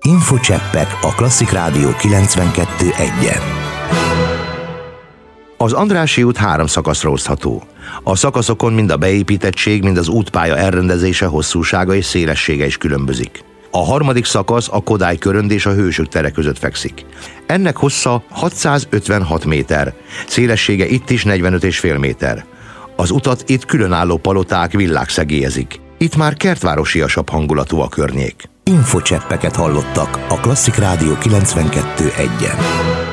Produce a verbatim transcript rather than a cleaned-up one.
Infocseppek a Klasszik Rádió kilencvenkettő egyen. Az Andrássy út három szakaszra osztható. A szakaszokon mind a beépítettség, mind az útpálya elrendezése, hosszúsága és szélessége is különbözik. A harmadik szakasz a Kodály körönd és a Hősök tere között fekszik. Ennek hossza hatszázötvenhat méter, szélessége itt is negyvenöt egész öt méter. Az utat itt különálló paloták, villák szegélyezik. Itt már kertvárosiasabb hangulatú a környék. Infocseppeket hallottak a Klasszik Rádió kilencvenkettő egyen.